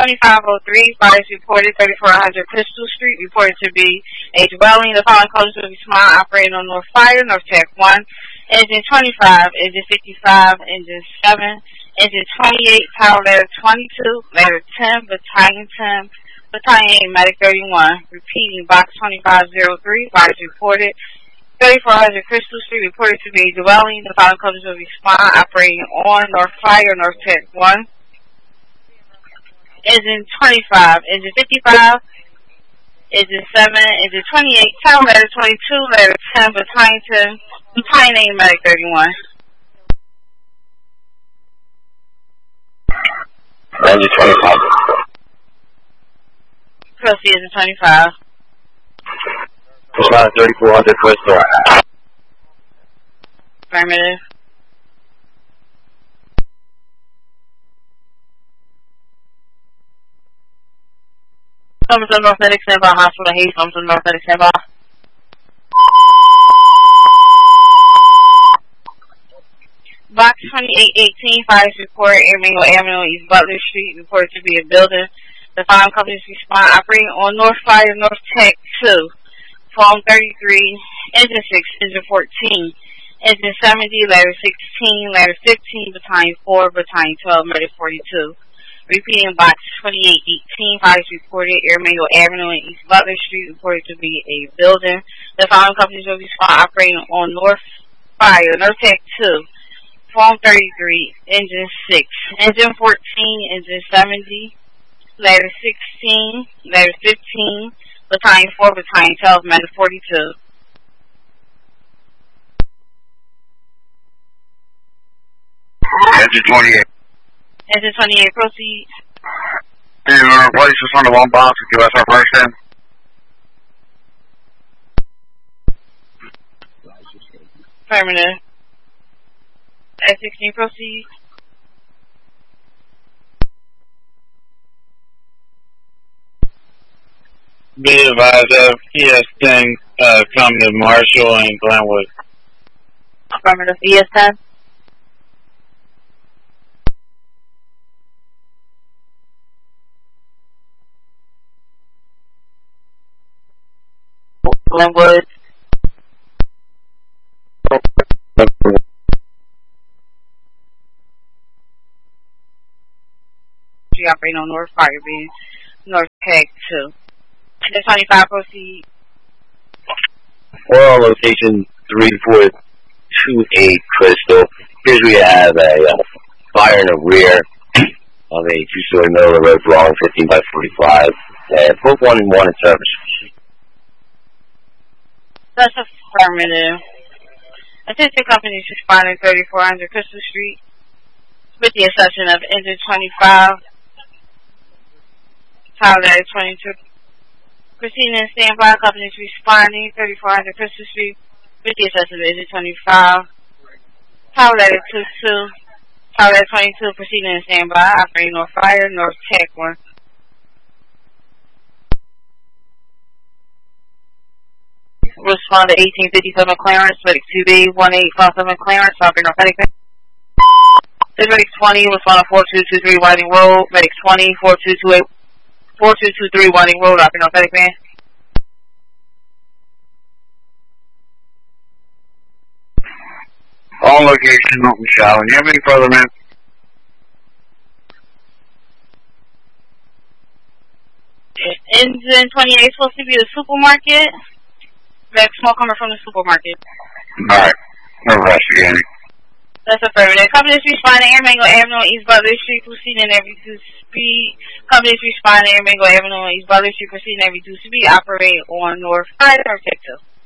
2503, fires reported 3400 Crystal Street, reported to be a dwelling. The following colors will be small, operating on North Fire, North Tech 1. Engine 25, engine 55, engine 7, engine 28, power letter 22, letter 10, battalion 10, battalion medic 31. Repeating, box 2503, fires reported 3400 Crystal Street, reported to be a dwelling. The following colors will be small, operating on North Fire, North Tech 1. Engine 25, engine 55, engine 7, engine 28, tower letter 22, letter 10, battalion 10, battalion 8, medic 31. Engine 25. Proceed, engine 25. Respond 3400 Crystal. Affirmative. Somerset North Medic standby, hospital Hayes, Somerset North Medic standby. Box 2818, fires report, Airmango Avenue, East Butler Street, reported to be a building. The following companies respond, operating on North Fire, North Tech 2, phone 33, engine 6, engine 14, engine 70, letter 16, letter 15, battalion 4, battalion 12, medic 42. Repeating, box 2818, fires reported, Airmango Avenue and East Butler Street, reported to be a building. The following companies will be operating on North Fire, North Tech 2, phone 33, engine 6, engine 14, engine 70, letter 16, letter 15, battalion 4, battalion 12, medic 42. Engine 28. Engine 28, proceed. Can you replace this on the one box and give us our first in? Affirmative. S16, proceed. Be advised of ES10 come to Marshall and Glenwood. Affirmative. ES10. Glenwood. Operating on North Fire, being North Tech 2. The 25, proceed. Oral location 3428 Crystal. Here's we have a fire in the rear of a two-story middle of the road drawing 15 by 45. And put 1 and 1 in service. That's affirmative. Attention companies responding 3400 Crystal Street, with the exception of engine 25, tower letter 22. Proceeding in standby, companies responding 3400 Crystal Street, with the exception of engine 25, tower letter 22, tower letter 22. Proceeding in standby, operating North Fire, North Tech 1. Respond to 1857 Clarence, medic 2B, 1857 Clarence, operating North Medic. Medic 20, respond to 4223 Whiting Road, medic 20, 4223 Whiting Road, operating North Medic man. On location, Milton Shaw. You have any further, man? Engine 28 is supposed to be the supermarket. Black smoke coming from the supermarket. Alright. We're investigating. That's affirmative. Companies responding Airmango Avenue, East Butler Street, proceeding every 2 speed. Companies responding Airmango Avenue, East Butler Street, proceeding every 2 speed. Operate on North Fire, North Tech 2.